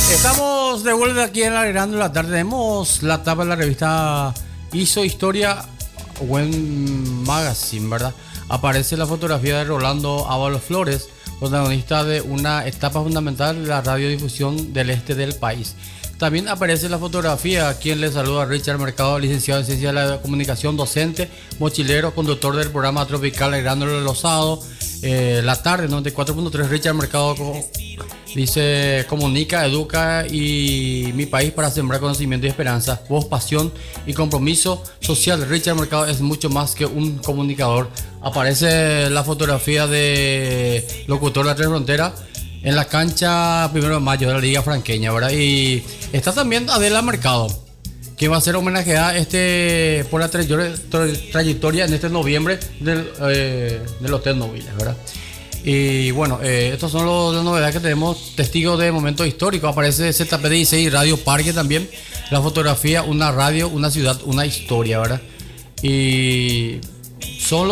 Estamos de vuelta aquí en Alegrando la Tarde. Tenemos la tapa de la revista Hizo Historia Buen Magazine, ¿verdad? Aparece la fotografía de Rolando Ábalos Flores, protagonista de una etapa fundamental de la radiodifusión del este del país. También aparece la fotografía, quien le saluda, Richard Mercado, licenciado en Ciencias de la Comunicación, docente, mochilero, conductor del programa Tropical Alegrando el Osado. La tarde, 94.3, Richard Mercado dice: comunica, educa y mi país para sembrar conocimiento y esperanza. Voz, pasión y compromiso social. Richard Mercado es mucho más que un comunicador. Aparece la fotografía de locutor de la Tres Fronteras en la cancha 1 de mayo de la Liga Franqueña, ¿verdad? Y está también Adela Mercado, que va a ser homenajeada por la trayectoria en este noviembre del Hotel Nobiles, ¿verdad? Y bueno, estos son las novedades que tenemos. Testigos de momentos históricos. Aparece ZP16 Radio Parque también. La fotografía, una radio, una ciudad, una historia, ¿verdad? Y son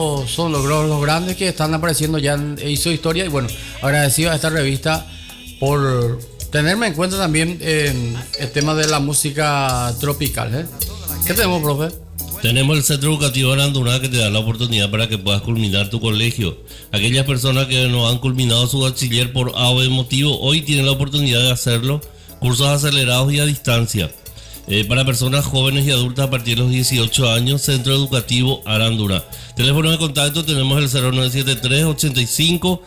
los grandes que están apareciendo ya en Hizo Historia. Y bueno, agradecido a esta revista por tenerme en cuenta también en el tema de la música tropical, ¿eh? ¿Qué tenemos, profe? Tenemos el Centro Educativo Arandura, que te da la oportunidad para que puedas culminar tu colegio. Aquellas personas que no han culminado su bachiller por A o B motivo, hoy tienen la oportunidad de hacerlo. Cursos acelerados y a distancia. Para personas jóvenes y adultas a partir de los 18 años, Centro Educativo Arandura. Teléfono de contacto tenemos el 0973 85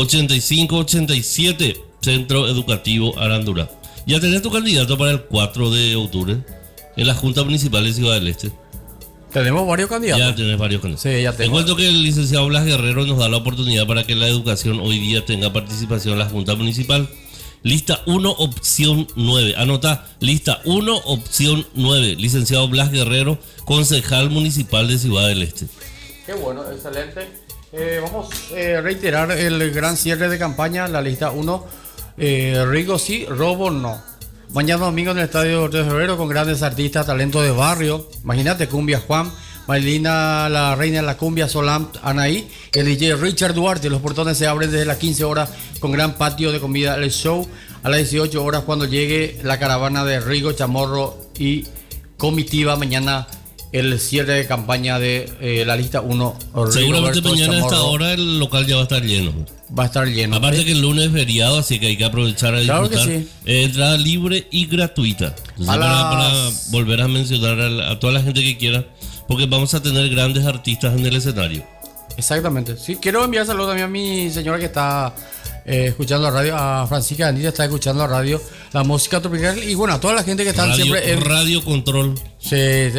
85 87. Centro Educativo Arandura. Ya tenés tu candidato para el 4 de octubre en la Junta Municipal de Ciudad del Este. Tenemos varios candidatos. Ya tenés varios candidatos. Sí, ya tengo. Te cuento que el licenciado Blas Guerrero nos da la oportunidad para que la educación hoy día tenga participación en la Junta Municipal. Lista 1, opción 9. Anota, lista 1, opción 9. Licenciado Blas Guerrero, concejal municipal de Ciudad del Este. Qué bueno, excelente. Vamos a reiterar el gran cierre de campaña, la lista 1. Rigo sí, robo no. Mañana domingo en el Estadio 3 de Febrero con grandes artistas, talento de barrio. Imagínate, Cumbia Juan, Marilina, la reina de la cumbia, Solam, Anaí, el DJ Richard Duarte. Los portones se abren desde las 15 horas con gran patio de comida. El show a las 18 horas cuando llegue la caravana de Rigo, Chamorro y comitiva. Mañana el cierre de campaña de la lista 1. Seguramente mañana a esta hora el local ya va a estar lleno. Va a estar lleno. Aparte que el lunes es feriado, así que hay que aprovechar a disfrutar. Claro que sí. Entrada libre y gratuita. Entonces, para volver a mencionar a toda la gente que quiera, porque vamos a tener grandes artistas en el escenario. Exactamente. Sí, quiero enviar saludos también a mi señora que está escuchando la radio, a Francisca Anita, está escuchando la radio, la música tropical, y bueno, a toda la gente que está siempre en Radio Control. Sí, de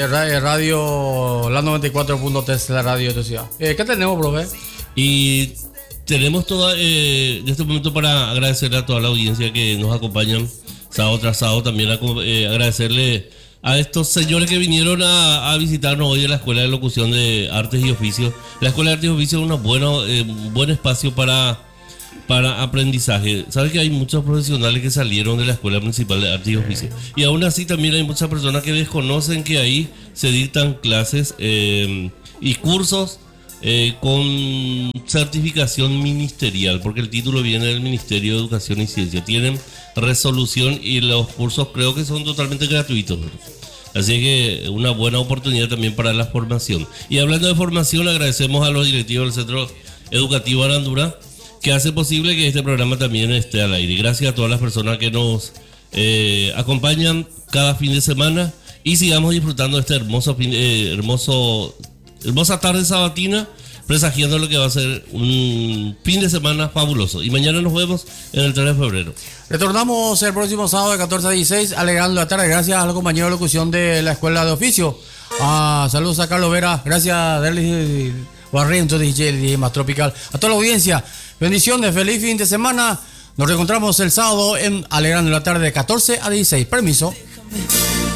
radio, la 94.3, la radio de tu ciudad. ¿Qué tenemos, profe? Y tenemos de este momento para agradecerle a toda la audiencia que nos acompañan sábado tras sábado. También agradecerle a estos señores que vinieron a visitarnos hoy en la Escuela de Locución de Artes y Oficios. La Escuela de Artes y Oficios es un buen espacio para aprendizaje. Sabes que hay muchos profesionales que salieron de la Escuela Municipal de Artes y Oficios, y aún así también hay muchas personas que desconocen que ahí se dictan clases y cursos con certificación ministerial, porque el título viene del Ministerio de Educación y Ciencia. Tienen resolución y los cursos creo que son totalmente gratuitos. Así que una buena oportunidad también para la formación. Y hablando de formación, agradecemos a los directivos del Centro Educativo Arandura, que hace posible que este programa también esté al aire. Gracias a todas las personas que nos acompañan cada fin de semana, y sigamos disfrutando de este hermosa tarde sabatina, presagiando lo que va a ser un fin de semana fabuloso. Y mañana nos vemos en el 3 de febrero. Retornamos el próximo sábado de 14 a 16, alegrando la tarde. Gracias a los compañeros de locución de la Escuela de Oficio. Saludos a Carlos Vera. Gracias, Derlis Barrientos, DJ más tropical. A toda la audiencia, bendiciones, feliz fin de semana. Nos reencontramos el sábado en Alegrando la tarde de 14 a 16. Permiso.